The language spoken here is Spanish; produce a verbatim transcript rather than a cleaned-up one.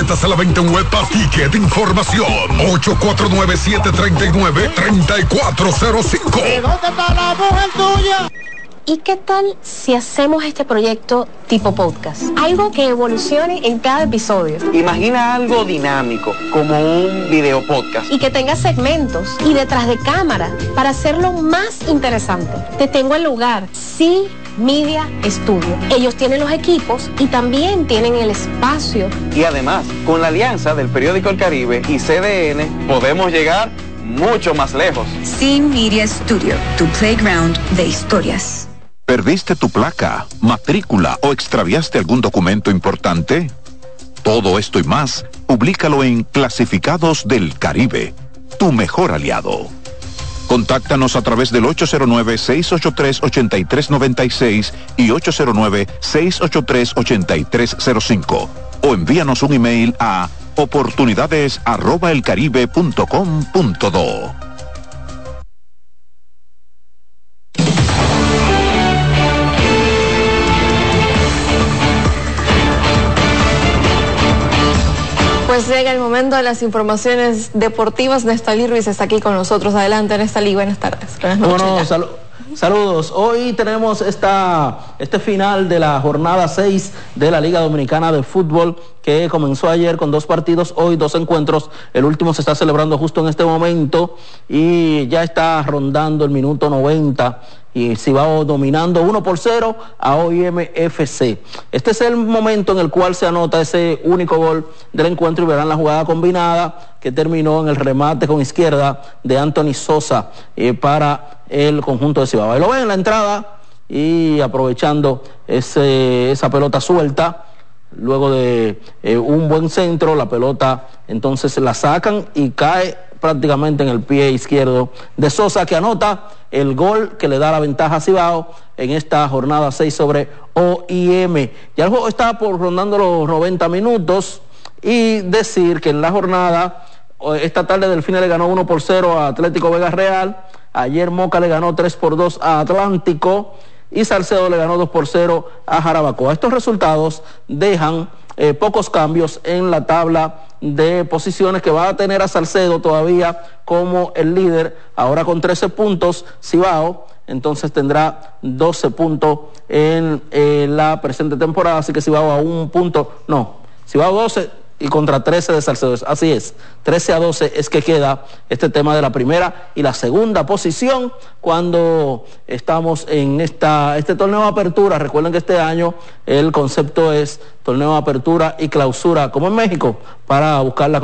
boletas a la venta en Huepa Ticket. Información ocho cuatro nueve, siete tres nueve, tres cuatro cero cinco. ¿De dónde está la mujer tuya? ¿Y qué tal si hacemos este proyecto tipo podcast? Algo que evolucione en cada episodio. Imagina algo dinámico, como un video podcast. Y que tenga segmentos y detrás de cámara para hacerlo más interesante. Te tengo el lugar. Sí. Media Studio. Ellos tienen los equipos y también tienen el espacio. Y además, con la alianza del periódico El Caribe y C D N, podemos llegar mucho más lejos. Sin Media Studio, tu playground de historias. ¿Perdiste tu placa, matrícula o extraviaste algún documento importante? Todo esto y más, publícalo en Clasificados del Caribe, tu mejor aliado. Contáctanos a través del ocho cero nueve, seis ocho tres, ocho tres nueve seis y ocho cero nueve, seis ocho tres, ocho tres cero cinco o envíanos un email a oportunidades arroba elcaribe punto com punto do. Pues llega el momento de las informaciones deportivas. Nestalí Ruiz está aquí con nosotros. Adelante, Nestalí, buenas tardes. Buenas noches. Bueno, sal saludos. Hoy tenemos esta, este final de la jornada seis de la Liga Dominicana de Fútbol, que comenzó ayer con dos partidos, hoy dos encuentros. El último se está celebrando justo en este momento y ya está rondando el minuto noventa. Y Cibao dominando uno por cero a O I M F C. Este es el momento en el cual se anota ese único gol del encuentro y verán la jugada combinada que terminó en el remate con izquierda de Anthony Sosa eh, para el conjunto de Cibao. Ahí lo ven en la entrada y aprovechando ese, esa pelota suelta. Luego de eh, un buen centro, la pelota entonces la sacan y cae prácticamente en el pie izquierdo de Sosa, que anota el gol que le da la ventaja a Cibao en esta jornada seis sobre O I M. Ya el juego está por rondando los noventa minutos y decir que en la jornada, esta tarde Delfines le ganó uno por cero a Atlético Vega Real, ayer Moca le ganó tres por dos a Atlántico y Salcedo le ganó dos por cero a Jarabacoa. Estos resultados dejan eh, pocos cambios en la tabla de posiciones, que va a tener a Salcedo todavía como el líder, ahora con trece puntos. Cibao entonces tendrá doce puntos en eh, la presente temporada, así que Cibao a un punto, no, Cibao doce y contra trece de Salcedo, así es, trece a doce es que queda este tema de la primera y la segunda posición cuando estamos en esta este torneo de apertura. Recuerden que este año el concepto es torneo de apertura y clausura, como en México, para buscar la